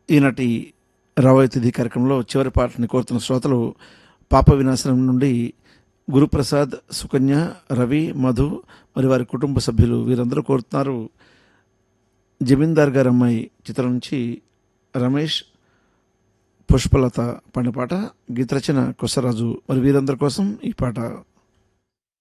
ఈనాటి రాబోయే తిథి కార్యక్రమంలో చివరి పాటని కోరుతున్న శ్రోతలు పాప వినాశనం నుండి గురుప్రసాద్, సుకన్య, రవి, మధు మరి వారి కుటుంబ సభ్యులు వీరందరూ కోరుతున్నారు. జమీందార్ గారి అమ్మాయి చిత్రం నుంచి రమేష్, పుష్పలత పాడిన పాట, గీత రచన కొసరాజు. మరి వీరందరి కోసం ఈ పాట.